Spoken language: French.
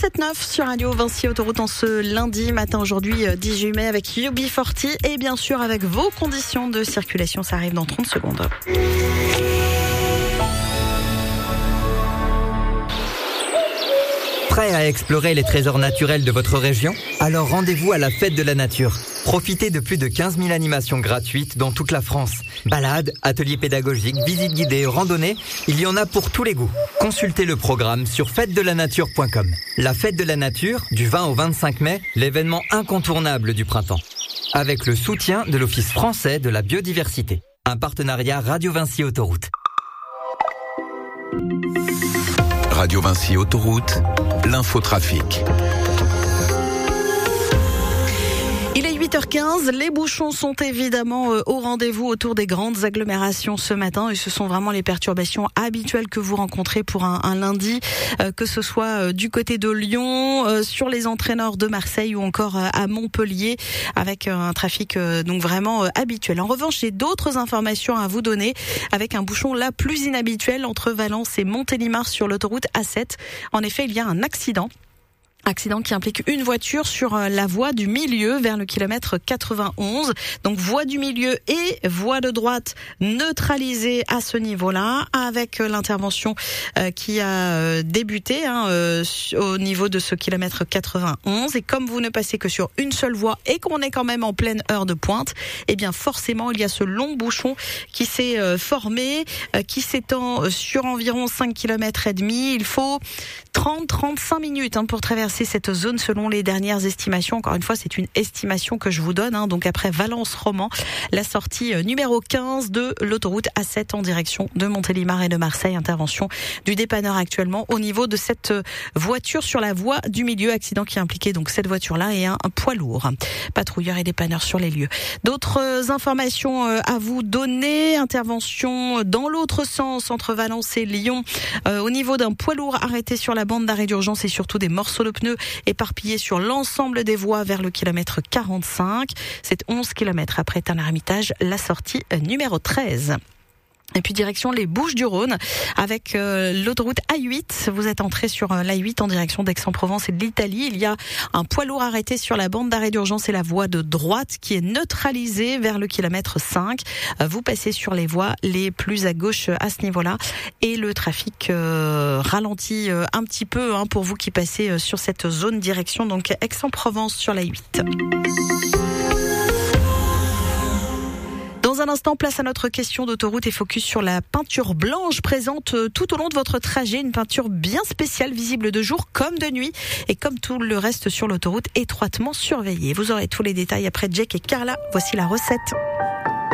107.9 sur Radio Vinci Autoroute en ce lundi matin, aujourd'hui 18 mai avec UB40 et bien sûr avec vos conditions de circulation. Ça arrive dans 30 secondes. Prêt à explorer les trésors naturels de votre région ? Alors rendez-vous à la Fête de la Nature. Profitez de plus de 15 000 animations gratuites dans toute la France. Balades, ateliers pédagogiques, visites guidées, randonnées, il y en a pour tous les goûts. Consultez le programme sur fêtedelanature.com. La Fête de la Nature, du 20 au 25 mai, l'événement incontournable du printemps. Avec le soutien de l'Office français de la biodiversité. Un partenariat Radio Vinci Autoroute. Radio Vinci Autoroute, l'infotrafic. Il est 8h15, les bouchons sont évidemment au rendez-vous autour des grandes agglomérations ce matin et ce sont vraiment les perturbations habituelles que vous rencontrez pour un lundi, que ce soit du côté de Lyon, sur les entrées nord de Marseille ou encore à Montpellier avec un trafic donc vraiment habituel. En revanche, j'ai d'autres informations à vous donner avec un bouchon là plus inhabituel entre Valence et Montélimar sur l'autoroute A7. En effet, il y a un accident qui implique une voiture sur la voie du milieu vers le kilomètre 91. Donc voie du milieu et voie de droite neutralisées à ce niveau-là avec l'intervention qui a débuté au niveau de ce kilomètre 91. Et comme vous ne passez que sur une seule voie et qu'on est quand même en pleine heure de pointe, eh bien forcément il y a ce long bouchon qui s'est formé, qui s'étend sur environ 5 km et demi. Il faut 30-35 minutes pour traverser cette zone selon les dernières estimations. Encore une fois, c'est une estimation que je vous donne. Donc après Valence-Roman, la sortie numéro 15 de l'autoroute A7 en direction de Montélimar et de Marseille. Intervention du dépanneur actuellement au niveau de cette voiture sur la voie du milieu. Accident qui impliquait donc cette voiture-là et un poids lourd. Patrouilleurs et dépanneurs sur les lieux. D'autres informations à vous donner. Intervention dans l'autre sens entre Valence et Lyon au niveau d'un poids lourd arrêté sur la bande d'arrêt d'urgence et surtout des morceaux de pneus éparpillés sur l'ensemble des voies vers le kilomètre 45. C'est 11 km après Tain-l'Hermitage, la sortie numéro 13. Et puis direction les Bouches-du-Rhône avec l'autoroute A8. Vous êtes entré sur l'A8 en direction d'Aix-en-Provence et de l'Italie. Il y a un poids lourd arrêté sur la bande d'arrêt d'urgence et la voie de droite qui est neutralisée vers le kilomètre 5. Vous passez sur les voies les plus à gauche à ce niveau-là et le trafic ralentit un petit peu pour vous qui passez sur cette zone direction donc Aix-en-Provence sur l'A8. Dans un instant, place à notre question d'autoroute et focus sur la peinture blanche présente tout au long de votre trajet. Une peinture bien spéciale, visible de jour comme de nuit et comme tout le reste sur l'autoroute, étroitement surveillée. Vous aurez tous les détails après Jack et Carla. Voici la recette.